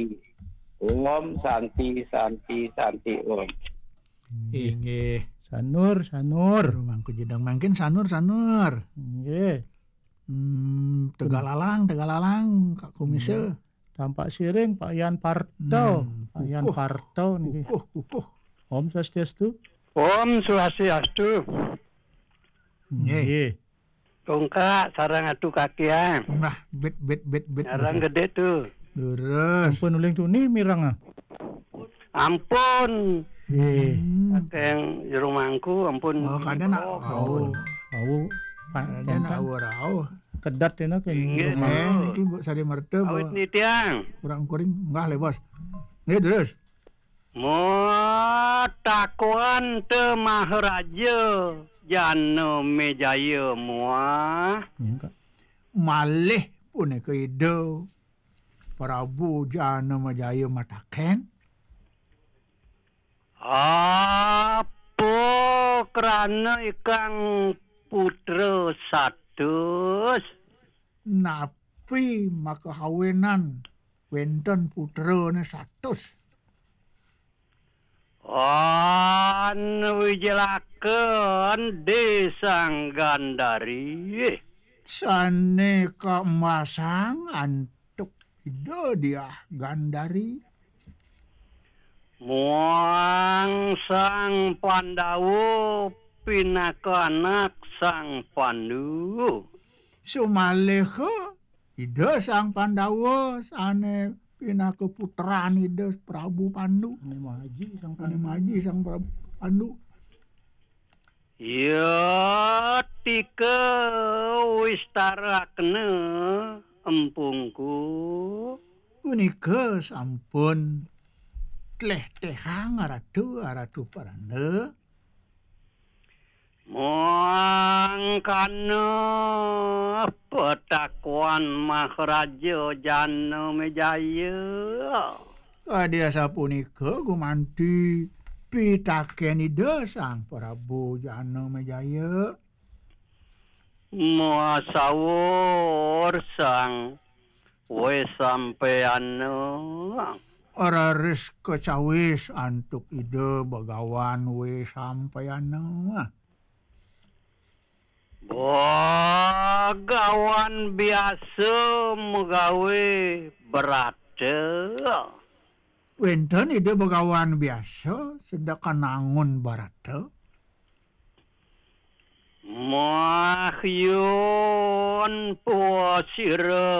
Om Santi Om. Inggih. Sanur. Mangku jedang mangkin sanur. Nggih. Tegalalang Kak Kumise. Tampak siring Pak Yan Parto. Pak Yan Parto niki. Kukuh. Om Swastiastu. Om Swastiastu. Nggih. Tongka sarang atu kakian. Nah, bet. Sarang gede tuh. Terus. Ampun uling tuni mirang. Ampun. Nggih. Yang rumahku ampun. Oh, kadang Au. Kadang au. Kedat dina ke Inggih. Niki Bu Sari Merte Awit ni tiang. kurang kuring enggak le bos. Nggih terus. Mo takuan te Maharaja Jana Mejaya muah. Malih punika ide Prabu Jana Majaya mataken. Apa kerana ikang putra satus Napi makahawenan wenten putrane 100. Wijelaken desang Gandari. Sane kemasang antuk ide dia Gandari. Muang sang Pandawa pinaka anak sang Pandu. Sumaleha ide sang Pandawa sane pinaka putraan ide Prabu Pandu. Ini Maji sang Prabu Pandu. Ya tika wistarakna empungku. Punika sampun tleh-tehang aratu paranda. Mangkana petakuan Maharaja Jana Mejaya. Kadia sapunika gumanti pitaken ide sang Prabu Jana Mejaya. Muasawur sang we sampean Araris kecawis antuk ide bagawan we sampayana. Bagawan biasa megawe berat. Wenten ide bagawan biasa sedangkan nangun barata. Mahyun puasira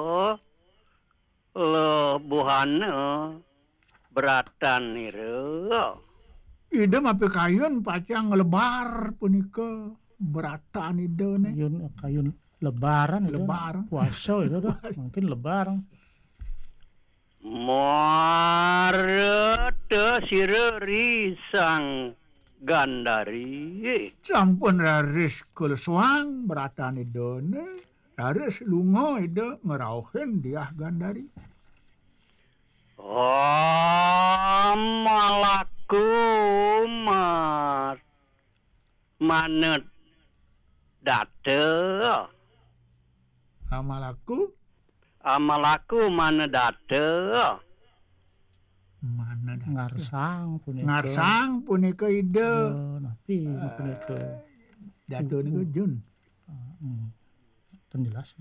lebuhana beratan nira. Ide mapi kayun pacang lebar punika beratan ide ne. Kayun lebaran itu. Lebaran. Puasa itu dah. Mungkin lebaran. Marata sireri sang Gandari. Sampun raris kulsuang beratan ide ne. Raris lunga ide ngerauhin dia Gandari. Malaku manet date. Amalaku mana date. Mana dah? Ngarsang punika ide. Napi punika. Dado niku Jun. Jelas.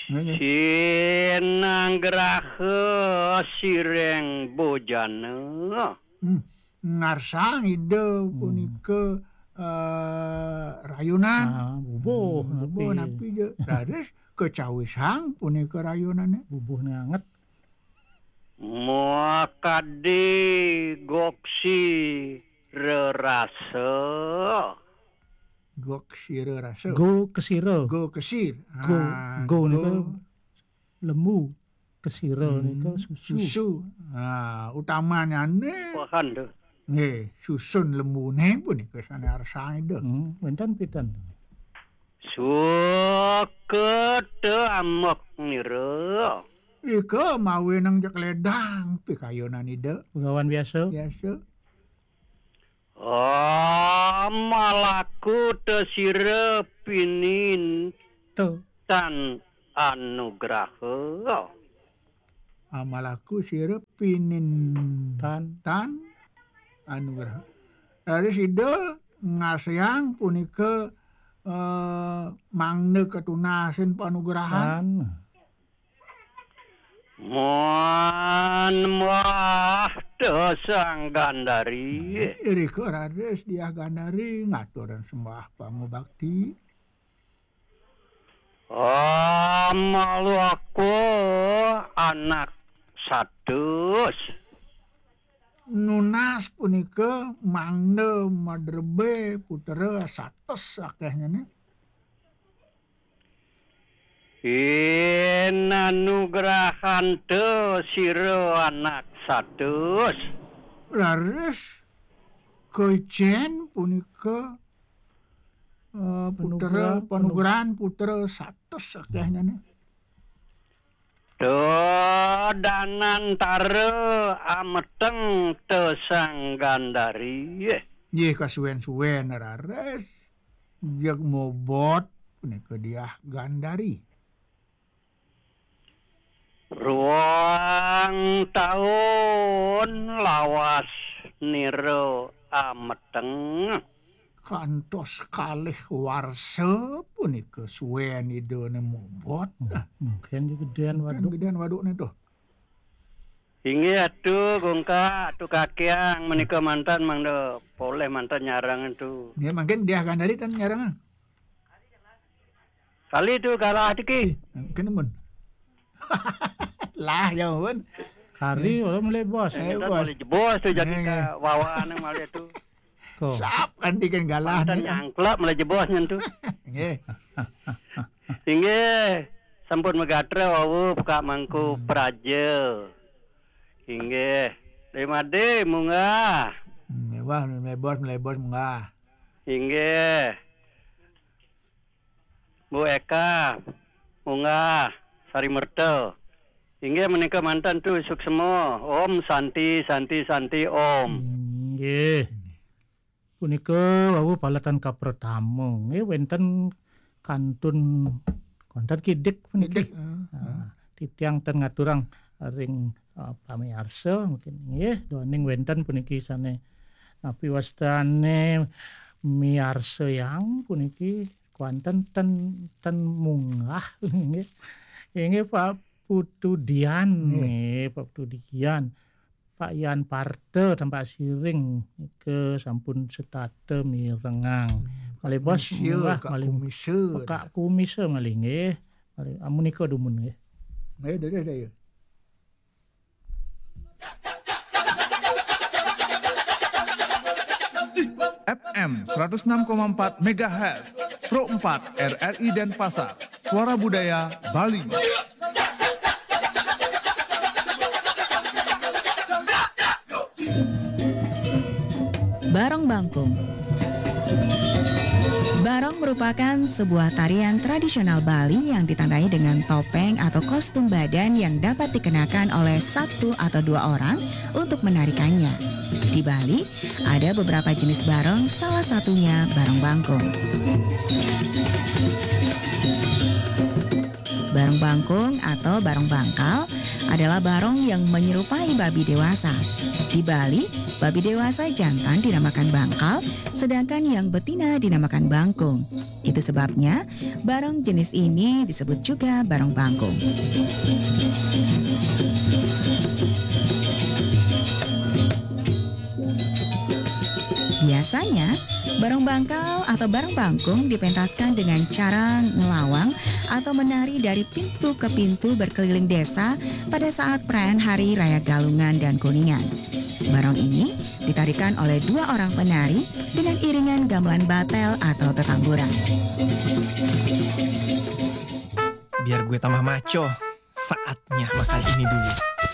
Sinanggraha sireng bojana. Ngarsang ide punika rayunan. Bubuh napi je. Daris kecawisang punika rayunane. Bubuhnya anget. Muakade goksi rerasa. Go kesir. Go kesira. Go kesir. Go nika lembu. Kesira nika Susu. Utamanya ne. Pahan tu. Nggih, susun lembune punika sanesane ide. Wenten pitan. Suket amok nira. Ika mawe nang jak ledang pikayunan ide. Pegawan biasa. Malaku tesira pinin Tuh. tan anugraha. amalaku sireup pinintan anugerah. Dari sido ngaseang punika mangde ketunasen panugrahan. Mon mah teu sanggandari. Iriko Rares Diah Gandari ngaturan sembah pangubakti. Malu aku anak satus. Nunas punika mangde madrebe putera satos akehnya nih. Inanugrahan teu siro anak satus. Rares Koicen punika putera panugrahan putera satos akehnya nih. Danan tare ameteng teu sanggandari. Ye kasuwen-suwen Rares jeg mobot punika Diah Gandari. Ruang tahun lawas niro ameteng. Kantos kalih warsa punika suwen idone mobot. Mungkin gedean waduk. Gedean waduknya tuh. Hinggi atuh gongka atuh kakeang menika mantan mangda boleh mantan nyarang itu. Ya makin Diah Gandari tan nyarangan. Kali itu kalah diki. Kenemun. Lah jauhan. Kari orang mulai bos. Mantan boleh jebos tuh jadi ka wawaan malah itu. Sap kan dikan galah. Mantan nyangklap malah jebosnya tuh. Nggih. Hinggi sampun megatra wawu buka mangku praja. Hingga lima D munggah. Mewah melebos munggah. Hingga Bu Eka munggah Sari Merto. Hingga menikah mantan tuh suk semua. Om Santi Om. Nggih. Punika wau palatan ka pertama. Nggih wenten kantun kidik puniki. Titiang ten ngaturang ring pamirsa mungkin nggih doning wenten puniki sane napi wastane miarsa yang puniki kuanten ten munggah nggih. Nggih Pak Putu Dian nggih Pak Putu Dian. Pak Yan Parte tanpa siring ke sampun setate mirengang. Kali bos munggah maling Kak kumise maling nggih. Amunika dumun nggih. Nggih daya. FM 106,4 MHz, Pro 4 RRI Denpasar, Suara Budaya Bali. Barong Bangkung. Barong merupakan sebuah tarian tradisional Bali yang ditandai dengan topeng atau kostum badan yang dapat dikenakan oleh satu atau dua orang untuk menarikannya. Di Bali, ada beberapa jenis barong, salah satunya barong bangkung. Barong bangkung atau barong bangkal adalah barong yang menyerupai babi dewasa. Di Bali, babi dewasa jantan dinamakan bangkal, sedangkan yang betina dinamakan bangkung. Itu sebabnya barong jenis ini disebut juga barong bangkung. Biasanya, barong bangkal atau barong bangkung dipentaskan dengan cara ngelawang atau menari dari pintu ke pintu berkeliling desa pada saat perayaan Hari Raya Galungan dan Kuningan. Barong ini ditarikan oleh dua orang penari dengan iringan gamelan batel atau tetamburan. Biar gue tambah maco, saatnya makan ini dulu.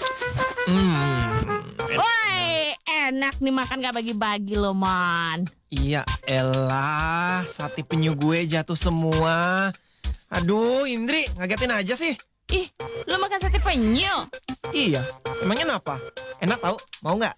Woi, enak nih makan gak bagi-bagi loh, Man. Iya elah, sate penyu gue jatuh semua. Aduh, Indri, ngagetin aja sih. Ih, lo makan sate penyu? Iya, emangnya kenapa? Enak tau, mau nggak?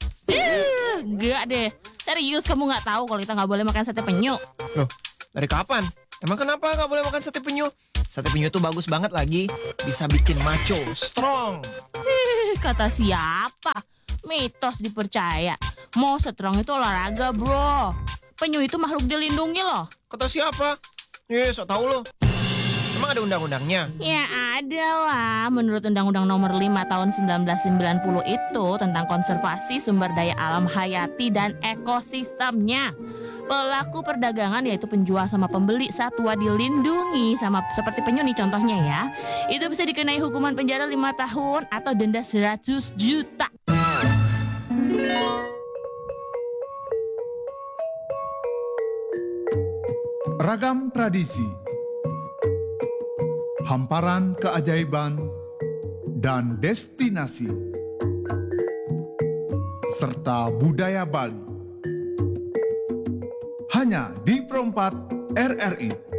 Enggak deh, serius kamu nggak tahu kalau kita nggak boleh makan sate penyu? Loh, dari kapan? Emang kenapa nggak boleh makan sate penyu? Sate penyu tuh bagus banget lagi. Bisa bikin maco, strong. Kata siapa? Mitos dipercaya. Mau strong itu olahraga, bro. Penyu itu makhluk dilindungi loh. Kata siapa? Sok tahu lo. Emang ada undang-undangnya? Ya ada lah. Menurut Undang-Undang Nomor 5 Tahun 1990 itu tentang konservasi sumber daya alam hayati dan ekosistemnya. Pelaku perdagangan yaitu penjual sama pembeli satwa dilindungi sama seperti penyu nih contohnya ya. Itu bisa dikenai hukuman penjara 5 tahun atau denda 100 juta. Ragam tradisi, hamparan keajaiban, dan destinasi, serta budaya Bali. Hanya di Pro 4 RRI.